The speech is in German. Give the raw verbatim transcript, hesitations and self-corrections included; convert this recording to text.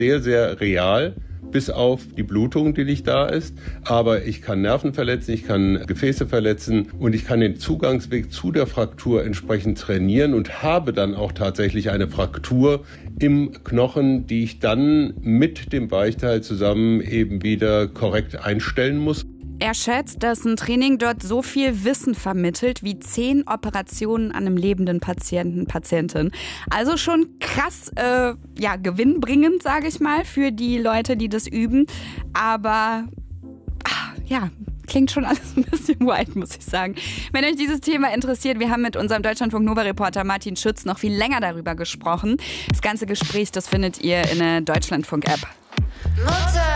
sehr, sehr real, bis auf die Blutung, die nicht da ist. Aber ich kann Nerven verletzen, ich kann Gefäße verletzen und ich kann den Zugangsweg zu der Fraktur entsprechend trainieren und habe dann auch tatsächlich eine Fraktur im Knochen, die ich dann mit dem Weichteil zusammen eben wieder korrekt einstellen muss. Er schätzt, dass ein Training dort so viel Wissen vermittelt wie zehn Operationen an einem lebenden Patienten, Patientin. Also schon krass, äh, ja, gewinnbringend, sage ich mal, für die Leute, die das üben. Aber, ach, ja, klingt schon alles ein bisschen wild, muss ich sagen. Wenn euch dieses Thema interessiert, wir haben mit unserem Deutschlandfunk-Nova-Reporter Martin Schütz noch viel länger darüber gesprochen. Das ganze Gespräch, das findet ihr in der Deutschlandfunk-App. Mutter